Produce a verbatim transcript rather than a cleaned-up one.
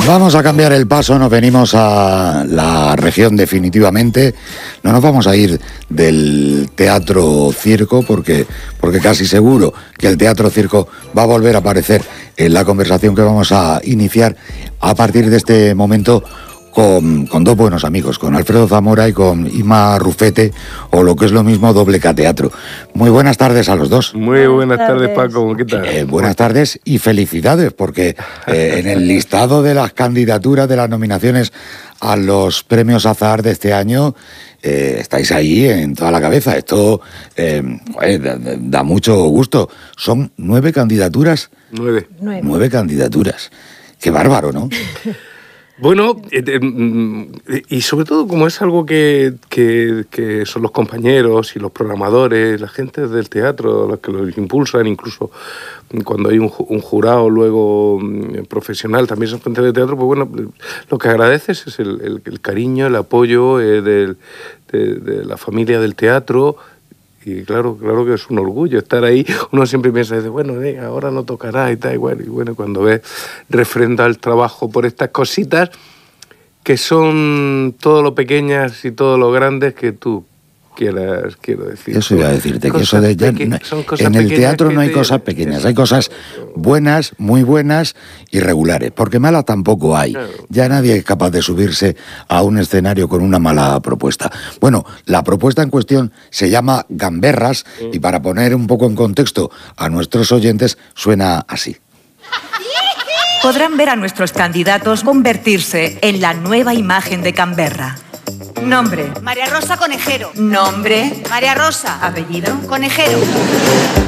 Vamos a cambiar el paso, nos venimos a la región definitivamente. No nos vamos a ir del teatro circo porque, porque casi seguro que el teatro circo va a volver a aparecer en la conversación que vamos a iniciar a partir de este momento con, con dos buenos amigos, con Alfredo Zamora y con Ima Rufete, o lo que es lo mismo, Doble K Teatro. Muy buenas tardes a los dos. Muy buenas tardes, Paco. ¿Qué tal? Eh, buenas tardes y felicidades, porque eh, en el listado de las candidaturas, de las nominaciones a los premios Azahar de este año, eh, estáis ahí en toda la cabeza. Esto eh, joder, da, da mucho gusto. Son nueve candidaturas. Nueve. Nueve. Nueve candidaturas. Qué bárbaro, ¿no? Bueno, eh, eh, y sobre todo como es algo que, que, que son los compañeros y los programadores, la gente del teatro, los que los impulsan, incluso cuando hay un, un jurado luego profesional, también son gente de teatro, pues bueno, lo que agradeces es el, el, el cariño, el apoyo eh, del, de, de la familia del teatro. Y claro, claro que es un orgullo estar ahí. Uno siempre piensa, dice, bueno, eh, ahora no tocará y tal, y bueno, y bueno, cuando ves refrenda el trabajo por estas cositas, que son todo lo pequeñas y todo lo grandes que tú quieras, quiero decir. Eso iba a decirte, que eso de ya, no, en el teatro no hay cosas pequeñas, hay cosas buenas, muy buenas y regulares, porque malas tampoco hay. Claro. Ya nadie es capaz de subirse a un escenario con una mala propuesta. Bueno, la propuesta en cuestión se llama Gamberras, sí. Y para poner un poco en contexto a nuestros oyentes, suena así. Podrán ver a nuestros candidatos convertirse en la nueva imagen de Canberra. Nombre: María Rosa Conejero. Nombre: María Rosa. Apellido: Conejero.